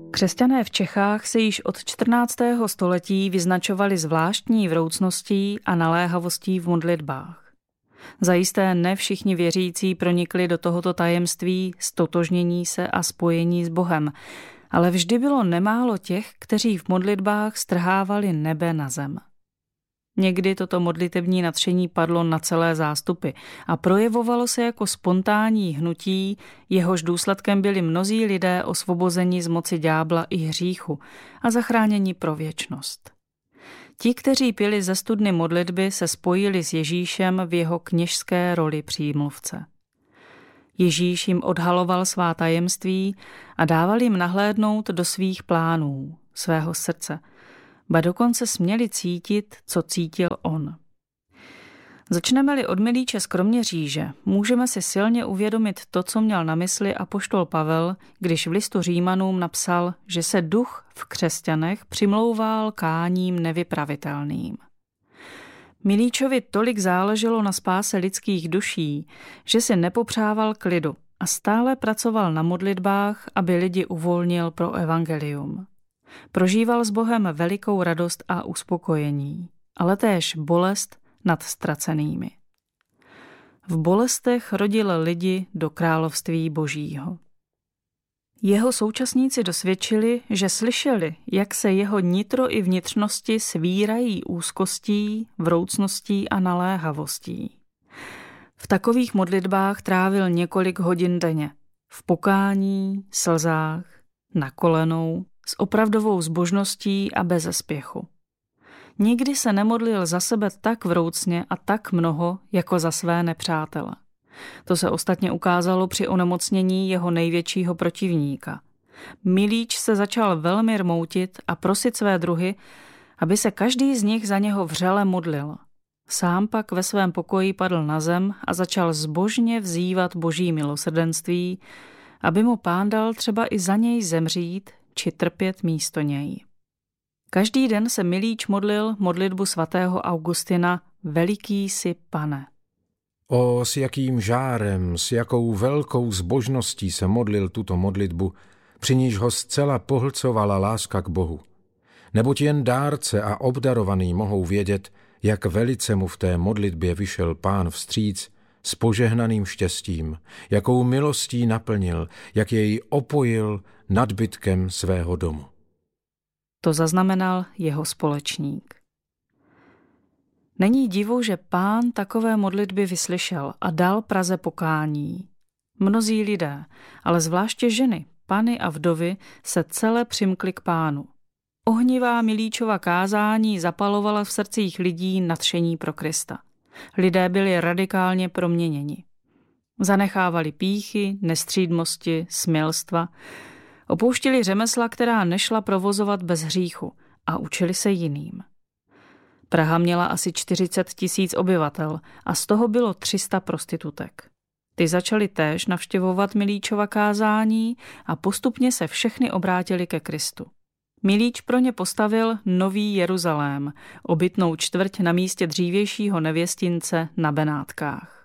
Křesťané v Čechách se již od 14. století vyznačovali zvláštní vroucností a naléhavostí v modlitbách. Zajisté ne všichni věřící pronikli do tohoto tajemství stotožnění se a spojení s Bohem, ale vždy bylo nemálo těch, kteří v modlitbách strhávali nebe na zem. Někdy toto modlitební nadšení padlo na celé zástupy a projevovalo se jako spontánní hnutí, jehož důsledkem byli mnozí lidé osvobozeni z moci ďábla i hříchu a zachráněni pro věčnost. Ti, kteří pili ze studny modlitby, se spojili s Ježíšem v jeho kněžské roli přímluvce. Ježíš jim odhaloval svá tajemství a dával jim nahlédnout do svých plánů, svého srdce, ba dokonce směli cítit, co cítil on. Začneme-li od Milíče z Kroměříže, můžeme si silně uvědomit to, co měl na mysli apoštol Pavel, když v listu Římanům napsal, že se duch v křesťanech přimlouval káním nevypravitelným. Milíčovi tolik záleželo na spáse lidských duší, že si nepopřával klidu a stále pracoval na modlitbách, aby lidi uvolnil pro evangelium. Prožíval s Bohem velikou radost a uspokojení, ale též bolest nad ztracenými. V bolestech rodil lidi do království Božího. Jeho současníci dosvědčili, že slyšeli, jak se jeho nitro i vnitřnosti svírají úzkostí, vroucností a naléhavostí. V takových modlitbách trávil několik hodin denně, v pokání, slzách, na kolenou, s opravdovou zbožností a bez spěchu. Nikdy se nemodlil za sebe tak vroucně a tak mnoho, jako za své nepřátele. To se ostatně ukázalo při onemocnění jeho největšího protivníka. Milíč se začal velmi rmoutit a prosit své druhy, aby se každý z nich za něho vřele modlil. Sám pak ve svém pokoji padl na zem a začal zbožně vzývat Boží milosrdenství, aby mu Pán dal třeba i za něj zemřít či trpět místo něj. Každý den se Milíč modlil modlitbu svatého Augustina Veliký jsi, Pane. O, s jakým žárem, s jakou velkou zbožností se modlil tuto modlitbu, při níž ho zcela pohlcovala láska k Bohu. Neboť jen dárce a obdarovaný mohou vědět, jak velice mu v té modlitbě vyšel Pán vstříc s požehnaným štěstím, jakou milostí naplnil, jak jej opojil nadbytkem svého domu. To zaznamenal jeho společník. Není divu, že Pán takové modlitby vyslyšel a dal Praze pokání. Mnozí lidé, ale zvláště ženy, pany a vdovy, se celé přimkly k Pánu. Ohnivá Milíčova kázání zapalovala v srdcích lidí nadšení pro Krista. Lidé byli radikálně proměněni. Zanechávali pýchy, nestřídmosti, smělstva, opouštěli řemesla, která nešla provozovat bez hříchu, a učili se jiným. Praha měla asi 40 000 obyvatel a z toho bylo 300 prostitutek. Ty začaly též navštěvovat Milíčova kázání a postupně se všechny obrátili ke Kristu. Milíč pro ně postavil Nový Jeruzalém, obytnou čtvrť na místě dřívějšího nevěstince na Benátkách.